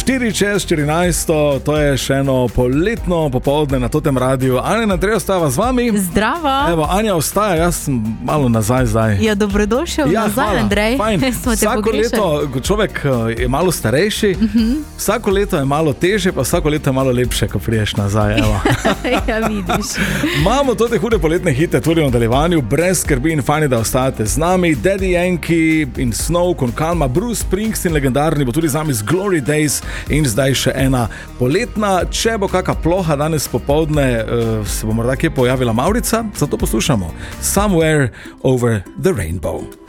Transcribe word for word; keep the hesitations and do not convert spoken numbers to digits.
štiri čez štirinajst, to je še eno poletno popoldne na totem radiju. Anja in Andrej ostava z vami. Zdravo. Evo, Anja ostaja, jaz sem malo nazaj zdaj. Ja, dobrodošel ja, nazaj, hvala. Andrej. Smo te Vsako pogrešali. leto, ko človek je malo starejši, uh-huh. vsako leto je malo težje, pa vsako leto je malo lepše, ko priješ nazaj. Evo. Ja, vidiš. Imamo tote hude poletne hite tudi v nadaljevanju, brez skrbi in fajn, da ostajate z nami. Daddy Yankee in Snow, Con Calma, Bruce Springsteen, legendarni, bo tudi z nami z Glory Days in zdaj še ena poletna. Če bo kakšna ploha danes popoldne, se bo morda kje pojavila mavrica, zato poslušamo Somewhere Over the Rainbow.